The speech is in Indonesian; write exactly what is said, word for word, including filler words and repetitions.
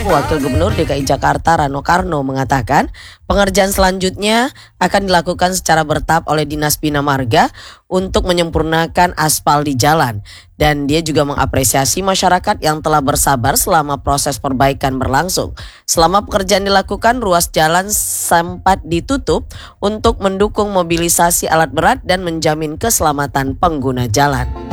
Wakil Gubernur D K I Jakarta Rano Karno mengatakan pengerjaan selanjutnya akan dilakukan secara bertahap oleh Dinas Bina Marga untuk menyempurnakan aspal di jalan. Dan dia juga mengapresiasi masyarakat yang telah bersabar selama proses perbaikan berlangsung. Selama pekerjaan dilakukan, ruas jalan sempat ditutup untuk mendukung mobilisasi alat berat dan menjamin keselamatan pengguna jalan.